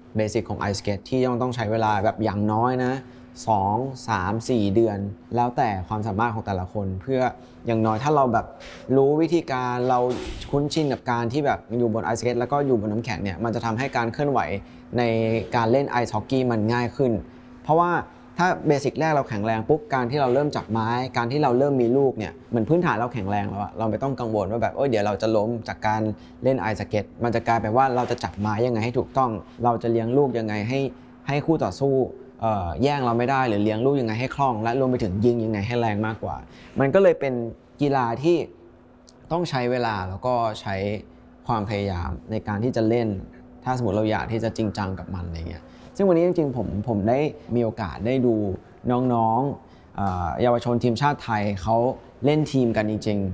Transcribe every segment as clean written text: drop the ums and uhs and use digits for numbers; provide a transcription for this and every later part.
เบสิกของไอสเก็ตที่ต้องใช้เวลาแบบอย่างน้อยนะ2 3 4 เดือนแล้วแต่ความสามารถของแต่ละคนเพื่ออย่างน้อยถ้าเราแบบรู้วิธีการเราคุ้นชินกับการที่แบบอยู่บนไอสเก็ตแล้วก็อยู่บนน้ำแข็งเนี่ยมันจะทำให้การเคลื่อนไหวในการเล่นไอซ์ฮอกกี้มันง่ายขึ้นเพราะว่าถ้าเบสิกแรกเราแข็งแรงปุ๊บการที่เราเริ่มจับไม้การที่เราเริ่มมีลูกเนี่ยเหมือนพื้นฐานเราแข็งแรงแล้วอะเราไม่ต้องกังวลว่าแบบเดี๋ยวเราจะล้มจากการเล่นไอซ์สเก็ตมันจะกลายเป็นว่าเราจะจับไม้ยังไงให้ถูกต้องเราจะเลี้ยงลูกยังไงให้คู่ต่อสู้แย่งเราไม่ได้หรือเลี้ยงลูกยังไงให้คล่องและรวมไปถึงยิงยังไงให้แรงมากกว่ามันก็เลยเป็นกีฬาที่ต้องใช้เวลาแล้วก็ใช้ความพยายามในการที่จะเล่นถ้าสมมติเราอยากที่จะจริงจังกับมันอะไรเงี้ยซึ่งวันนี้จริงๆผมได้มีโอกาสได้ดูน้องๆเยาวชนทีมชาติไทยเขาเล่นทีมกันจริงๆ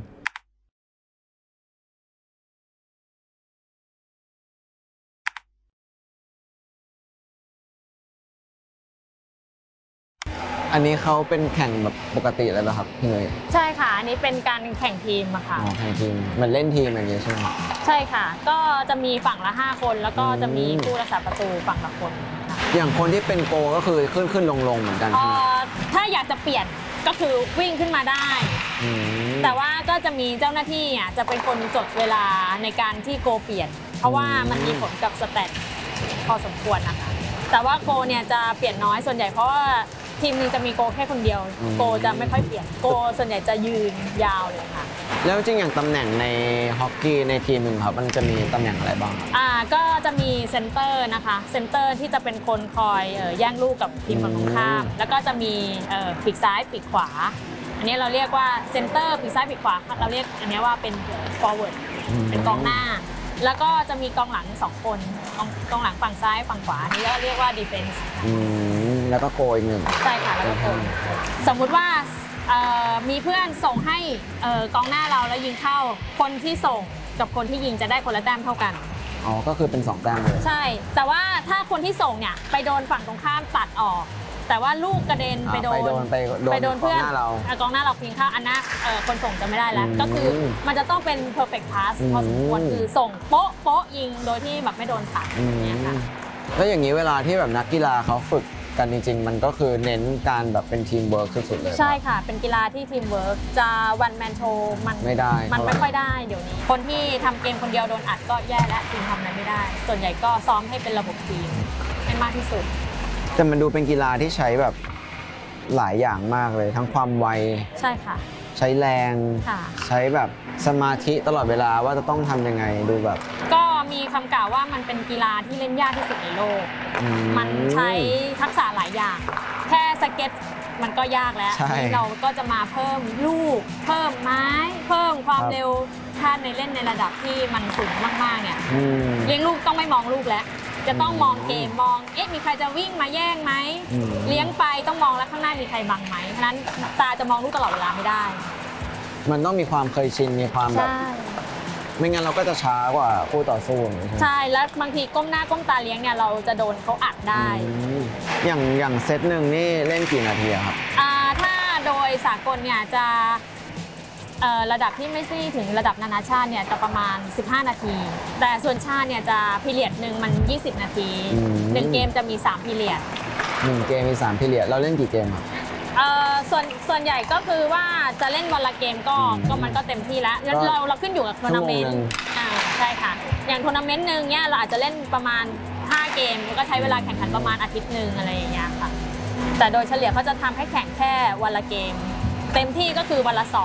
อันนี้เขาเป็นแข่งแบบปกติเลยป่ะครับพี่เนยใช่ค่ะอันนี้เป็นการแข่งทีมอะค่ะแข่งทีมมันเล่นทีมอย่างเงี้ยใช่ไหมใช่ค่ะก็จะมีฝั่งละ5 คนแล้วก็จะมีผู้รักษาประตูฝั่งละคนค่ะอย่างคนที่เป็นโกก็คือขึ้นลงเหมือนกันใช่ไหมถ้าอยากจะเปลี่ยนก็คือวิ่งขึ้นมาได้แต่ว่าก็จะมีเจ้าหน้าที่จะเป็นคนจดเวลาในการที่โกเปลี่ยนเพราะว่ามันมีผลกับสแตทพอสมควรนะคะแต่ว่าโกเนี่ยจะเปลี่ยนน้อยส่วนใหญ่เพราะว่าทีมนึงจะมีโกแค่คนเดียวโกจะไม่ค่อยเปลี่ยนโกส่วนใหญ่จะยืนยาวเลยค่ะแล้วจริงอย่างตำแหน่งในฮอกกี้ในทีมหนึ่งครับมันจะมีตำแหน่งอะไรบ้างก็จะมีเซนเตอร์นะคะเซนเตอร์ที่จะเป็นคนคอยแย่งลูกกับทีมฝั่งตรงข้ามแล้วก็จะมีปีกซ้ายปีกขวาอันนี้เราเรียกว่าเซนเตอร์ปีกซ้ายปีกขวาเราเรียกอันนี้ว่าเป็น forward เป็นกองหน้าแล้วก็จะมีกองหลัง2 คนกองหลังฝั่งซ้ายฝั่งขวาอันนี้ก็เรียกว่า defense แล้วก็โกอีกหนึ่งใช่ค่ะแล้วก็โกสมมุติว่ามีเพื่อนส่งให้กองหน้าเราแล้วยิงเข้าคนที่ส่งกับคนที่ยิงจะได้คนละแต้มเท่ากันก็คือเป็น2 แต้มเลยใช่แต่ว่าถ้าคนที่ส่งเนี่ยไปโดนฝั่งตรงข้ามตัดออกแต่ว่าลูกกระเด็นไปโดนเพื่อนกองหน้าเราพิงเข้าอันนั้นคนส่งจะไม่ได้แล้วก็คือมันจะต้องเป็น perfect pass พอสมควรคือส่งโป๊ะยิงโดยที่แบบไม่โดนตัดเนี่ยค่ะแล้วอย่างนี้เวลาที่แบบนักกีฬาเขาฝึกกันจริงๆมันก็คือเน้นการแบบเป็นทีมเวิร์กสุดๆเลยใช่ค่ะเป็นกีฬาที่ทีมเวิร์กจะวันแมนโชว์มันไม่ได้มันไม่ค่อยได้เดี๋ยวนี้คนที่ทำเกมคนเดียวโดนอัดก็แย่และทีมทำอะไรไม่ได้ส่วนใหญ่ก็ซ้อมให้เป็นระบบทีมให้มากที่สุดแต่มันดูเป็นกีฬาที่ใช้แบบหลายอย่างมากเลยทั้งความไวใช่ค่ะใช้แรงใช้แบบสมาธิตลอดเวลาว่าจะต้องทำยังไงดูแบบก็มีคำกล่าวว่ามันเป็นกีฬาที่เล่นยากที่สุดในโลกมันใช้ทักษะหลายอย่างแค่สเก็ตมันก็ยากแล้วที่เราก็จะมาเพิ่มลูกเพิ่มไม้เพิ่มความเร็วถ้าในเล่นในระดับที่มันสูงมากๆเนี่ยเลี้ยงลูกต้องไม่มองลูกแล้วจะต้องมองเกมมองมีใครจะวิ่งมาแย่งไหมเลี้ยงไปต้องมองแล้วข้างหน้ามีใครบังไหมฉะนั้นตาจะมองลูกตลอดเวลาไม่ได้มันต้องมีความเคยชินมีความแบบไม่งั้นเราก็จะช้ากว่าคู่ต่อสู้ใช่แล้วบางทีก้มหน้าก้มตาเลี้ยงเนี่ยเราจะโดนเขาอัดได้อย่างเซตหนึ่งนี่เล่นกี่นาทีครับถ้าโดยสากลเนี่ยจะระดับที่ไม่ใช่ถึงระดับนานาชาติเนี่ยจะประมาณ15 นาทีแต่ส่วนชาติเนี่ยจะพีเรียดหนึ่งมัน20 นาที1 เกมจะมี3 พีเรียด 1 เกมมี3 พีเรียดเราเล่นกี่เกมครับส่วนใหญ่ก็คือว่าจะเล่นวันละเกมก็มันก็เต็มที่แล้วงั้นเราขึ้นอยู่กับทัวร์นาเมนต์ใช่ค่ะอย่างทัวร์นาเมนต์นึงเนี่ยเราอาจจะเล่นประมาณ5 เกมแล้วก็ใช้เวลาแข่งขันประมาณอาทิตย์นึงอะไรอย่างเงี้ยค่ะแต่โดยเฉลี่ยเขาจะทำให้แข่งแค่วันละเกมเต็มที่ก็คือวันละ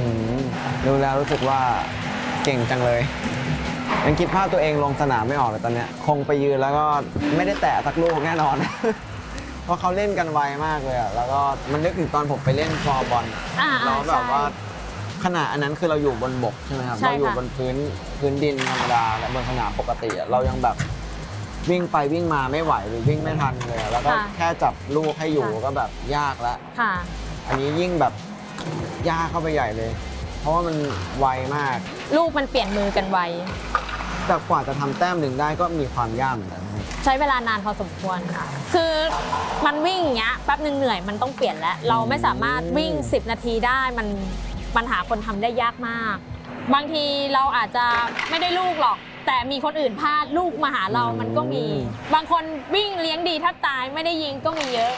2 ดูแล้วรู้สึกว่าเก่งจังเลยยังคิดภาพตัวเองลงสนามไม่ออกเลยตอนนี้คงไปยืนแล้วก็ไม่ได้แตะสักลูกแน่นอนเพราะเขาเล่นกันไวมากเลยแล้วก็มันนึกถึงตอนผมไปเล่นฟลอร์บอลแล้วแบบว่าขณะอันนั้นคือเราอยู่บนบกใช่ไหมครับเราอยู่บนพื้นดินธรรมดาและบนสนามปกติเรายังแบบวิ่งไปวิ่งมาไม่ไหวหรือวิ่งไม่ทันเลยแล้วก็แค่จับลูกให้อยู่ก็แบบยากแล้วอันนี้ยิ่งแบบยากเข้าไปใหญ่เลยเพราะว่ามันไวมากลูกมันเปลี่ยนมือกันไวแต่กว่าจะทำแต้มหนึ่งได้ก็มีความยากเหมือนกันใช้เวลานานพอสมควรค่ะคือมันวิ่งอย่างเงี้ยแป๊บนึงเหนื่อยมันต้องเปลี่ยนแล้วเราไม่สามารถวิ่ง10 นาทีได้มันหาคนทำได้ยากมากบางทีเราอาจจะไม่ได้ลูกหรอกแต่มีคนอื่นพลาดลูกมาหาเรามันก็มี บางคนวิ่งเลี้ยงดีแทบตายไม่ได้ยิงก็มีเยอะ